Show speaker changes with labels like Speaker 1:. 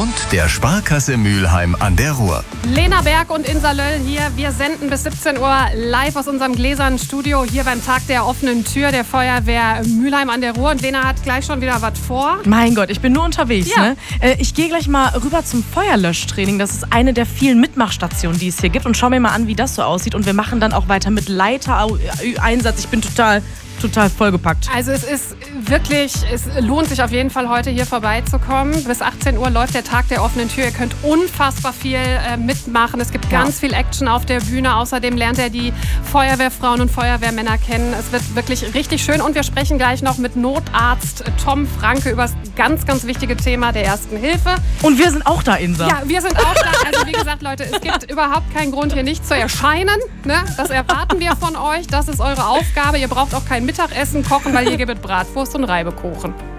Speaker 1: und der Sparkasse Mülheim an der Ruhr.
Speaker 2: Lena Berg und Insa Löll hier. Wir senden bis 17 Uhr live aus unserem gläsernen Studio hier beim Tag der offenen Tür der Feuerwehr Mülheim an der Ruhr. Und Lena hat gleich schon wieder was vor.
Speaker 3: Mein Gott, ich bin nur unterwegs.
Speaker 2: Ja.
Speaker 3: Ne? Ich gehe gleich mal rüber zum Feuerlöschtraining. Das ist eine der vielen Mitmachstationen, die es hier gibt. Und schau mir mal an, wie das so aussieht. Und wir machen dann auch weiter mit Leitereinsatz. Ich bin total vollgepackt.
Speaker 2: Also es lohnt sich auf jeden Fall heute hier vorbeizukommen. Bis 18 Uhr läuft der Tag der offenen Tür. Ihr könnt unfassbar viel mitmachen. Es gibt ganz viel Action auf der Bühne. Außerdem lernt ihr die Feuerwehrfrauen und Feuerwehrmänner kennen. Es wird wirklich richtig schön. Und wir sprechen gleich noch mit Notarzt Tom Franke über das ganz, ganz wichtige Thema der Ersten Hilfe.
Speaker 3: Und wir sind auch da, Insa.
Speaker 2: Ja, wir sind auch da. Also wie gesagt, Leute, es gibt überhaupt keinen Grund, hier nicht zu erscheinen. Ne? Das erwarten wir von euch. Das ist eure Aufgabe. Ihr braucht auch kein Mittagessen kochen, weil hier gibt es Bratwurst und Reibekuchen.